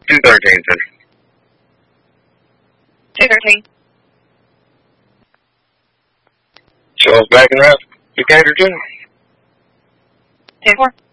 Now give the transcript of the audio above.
213, sir. 213. Show us back in route. Decatur 2. 10-4.